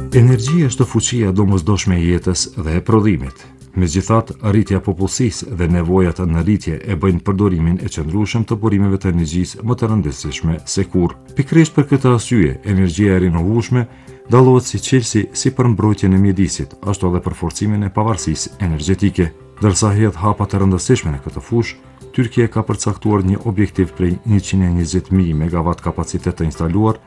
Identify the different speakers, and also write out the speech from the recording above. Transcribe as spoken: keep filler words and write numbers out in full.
Speaker 1: Energjia është fuqia domosdoshme e jetës dhe e prodhimit. Megjithatë, arritja e popullsisë dhe nevojat në rritje e bëjnë përdorimin e qëndrueshëm të burimeve të energjisë më të rëndësishme se kurrë. Pikërisht për këtë arsye, energjia e rinovueshme dallohet si çelësi si për mbrojtjen e mjedisit, ashtu edhe për forcimin e pavarësisë energjetike. Ndërsa hedh hapa të rëndësishme në këtë fushë, Tyrkia ka përcaktuar një objektiv prej njëqind e njëzet mijë megawatt kapacitet të instaluar